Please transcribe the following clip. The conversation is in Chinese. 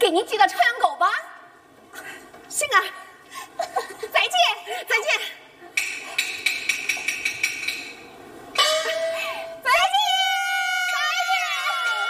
给您寄到朝阳狗吧。杏儿，再见，再见。